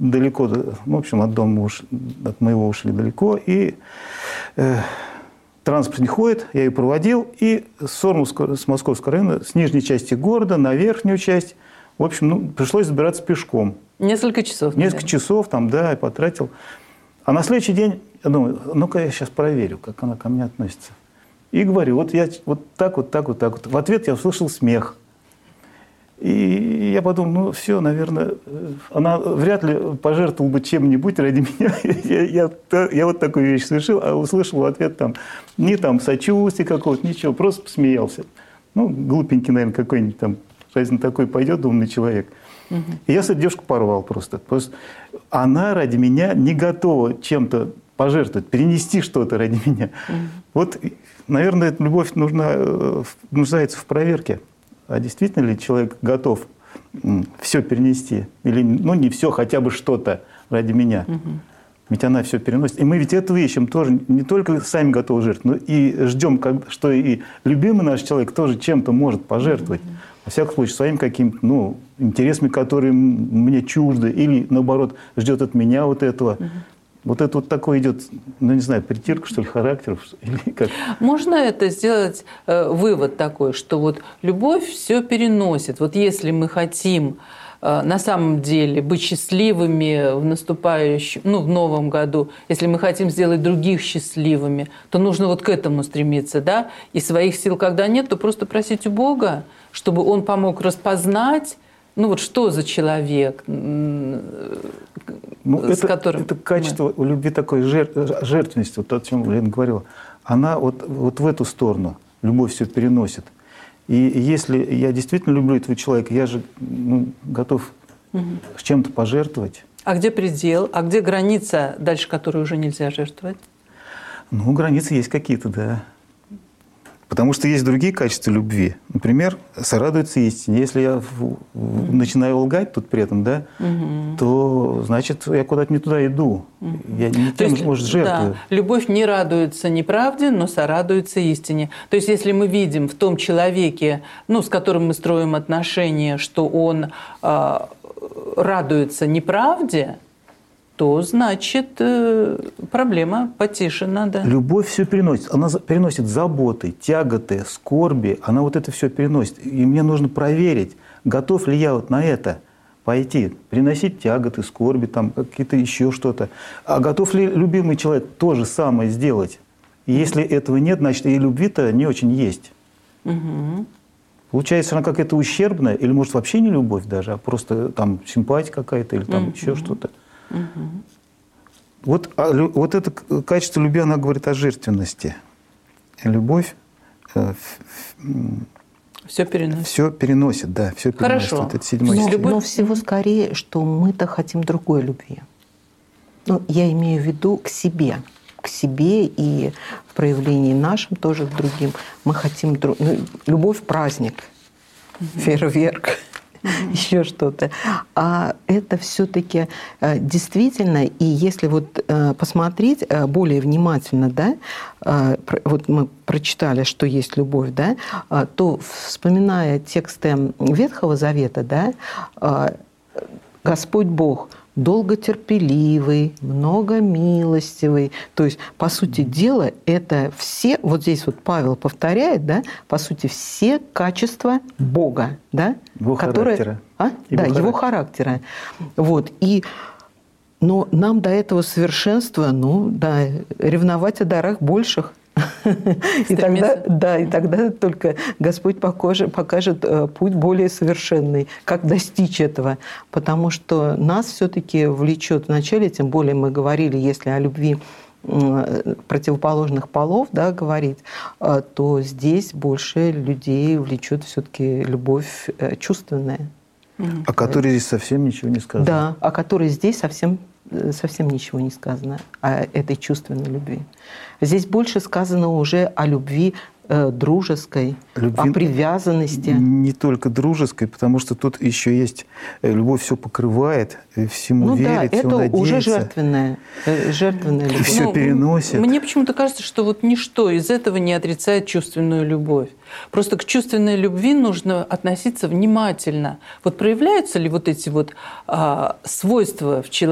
далеко, в общем, от дома от моего ушли далеко, и транспорт не ходит, я ее проводил, и с Московского района, с нижней части города на верхнюю часть, в общем, пришлось забираться пешком. Несколько часов. Несколько часов там, да, я потратил. А на следующий день, я думаю, ну-ка я сейчас проверю, как она ко мне относится. И говорю, вот я вот так. В ответ я услышал смех. И я подумал, ну все, наверное, она вряд ли пожертвовала бы чем-нибудь ради меня. Я вот такую вещь совершил, а услышал в ответ там, ни там сочувствия какого-то, ничего, просто посмеялся. Ну, глупенький, наверное, какой-нибудь там, разве такой пойдет умный человек. И я с этой девушкой порвал просто. Она ради меня не готова чем-то пожертвовать, перенести что-то ради меня. Вот, наверное, эта любовь нуждается в проверке. А действительно ли человек готов все перенести? Или, ну, не все, хотя бы что-то ради меня. Ведь она все переносит. И мы ведь этого ищем тоже. Не только сами готовы жертвовать, но и ждем, что и любимый наш человек тоже чем-то может пожертвовать. Во всяком случае, своими какими-то, ну, интересами, которые мне чужды. Или, наоборот, ждет от меня вот этого. Вот это вот такое идет, ну, не знаю, притирка, что ли, характеров, или как? Можно это сделать, вывод такой, что вот любовь все переносит. Вот если мы хотим на самом деле быть счастливыми в наступающем, ну, в новом году, если мы хотим сделать других счастливыми, то нужно вот к этому стремиться, да? И своих сил, когда нет, то просто просить у Бога, чтобы Он помог распознать, ну вот что за человек, с которым... Это качество у любви такой жертвенности, вот то, о чем Лена говорила. Она вот в эту сторону, любовь все переносит. И если я действительно люблю этого человека, я же готов с чем-то пожертвовать. А где предел? А где граница, дальше которой уже нельзя жертвовать? Ну, границы есть какие-то, да. Потому что есть другие качества любви. Например, сорадуется истине. Если я начинаю лгать тут при этом, да, то, значит, я куда-то не туда иду. Я не тем, может, жертвую. Да, любовь не радуется неправде, но сорадуется истине. То есть, если мы видим в том человеке, ну, с которым мы строим отношения, что он радуется неправде, то, значит, проблема потише надо. Любовь все переносит. Она переносит заботы, тяготы, скорби. Она вот это все переносит. И мне нужно проверить, готов ли я вот на это пойти, приносить тяготы, скорби, там какие-то еще что-то. А готов ли любимый человек то же самое сделать? И если этого нет, значит, и любви-то не очень есть. Получается, она какая-то ущербная, или, может, вообще не любовь даже, а просто там симпатия какая-то, или там еще что-то. Вот это качество любви, она говорит о жертвенности. Любовь все переносит. Все переносит, да, все переносит. Хорошо. Вот это седьмой стих. Но всего скорее, что мы-то хотим другой любви. Ну, я имею в виду к себе и в проявлении нашим тоже к другим. Мы хотим любовь — праздник, фейерверк. Еще что-то. А это все-таки действительно, и если вот посмотреть более внимательно, да, вот мы прочитали, что есть любовь, да, то, вспоминая тексты Ветхого Завета, да, Господь Бог долготерпеливый, многомилостивый. То есть, по сути дела, это все, вот здесь вот Павел повторяет, да, по сути, все качества Бога, да, его характера. Его характера. Вот. Но нам до этого совершенства, ревновать о дарах больших. И тогда только Господь покажет путь более совершенный, как достичь этого. Потому что нас все-таки влечет вначале, тем более мы говорили, если о любви противоположных полов, да, говорить, то здесь больше людей влечет все-таки любовь чувственная. О которой здесь совсем ничего не сказано. Да, о которой здесь совсем ничего не сказано, о этой чувственной любви. Здесь больше сказано уже о любви дружеской, о привязанности. Не только дружеской, потому что тут еще есть любовь все покрывает, всему верит, все надеется. Это уже жертвенная любовь. Все переносит. Мне почему-то кажется, что вот ничто из этого не отрицает чувственную любовь. Просто к чувственной любви нужно относиться внимательно. Вот проявляются ли вот эти вот свойства в человеке,